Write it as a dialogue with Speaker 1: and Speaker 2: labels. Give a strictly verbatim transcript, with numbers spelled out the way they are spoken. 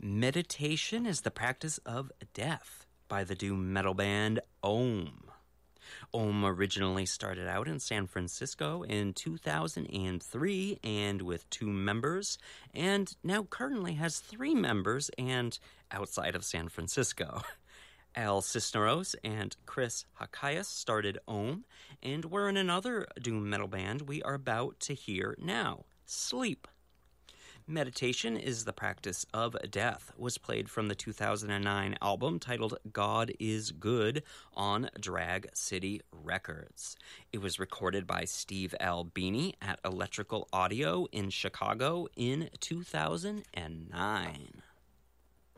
Speaker 1: Meditation is the practice of death by the doom metal band Ohm. Ohm originally started out in San Francisco in two thousand three and with two members, and now currently has three members and outside of San Francisco. Al Cisneros and Chris Hakayas started Ohm, and we're in another doom metal band we are about to hear now, Sleep. Meditation is the practice of death was played from the two thousand nine album titled God is Good on Drag City Records. It was recorded by Steve Albini at Electrical Audio in Chicago in two thousand nine.